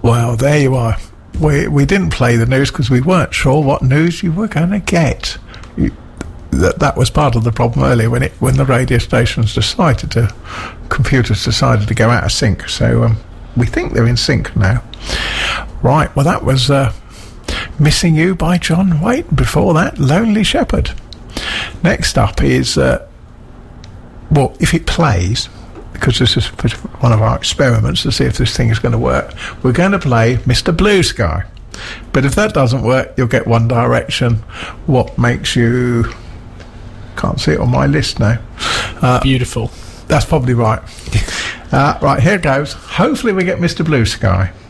Well, there you are. We didn't play the news because we weren't sure what news you were going to get. That was part of the problem earlier when the radio stations computers decided to go out of sync. So we think they're in sync now. Right, well that was Missing You by John Waite. Before that, Lonely Shepherd. Next up is, if it plays, because this is one of our experiments to see if this thing is going to work, we're going to play Mr. Blue Sky. But if that doesn't work, you'll get One Direction. What Makes You... Can't see it on my list now. Beautiful. That's probably right. Right, here goes. Hopefully we get Mr. Blue Sky.